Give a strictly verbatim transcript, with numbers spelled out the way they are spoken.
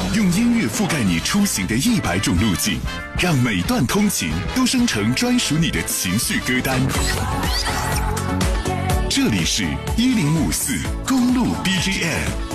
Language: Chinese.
用音乐覆盖你出行的一百种路径，让每段通勤都生成专属你的情绪歌单。这里是一零五四公路 B G M。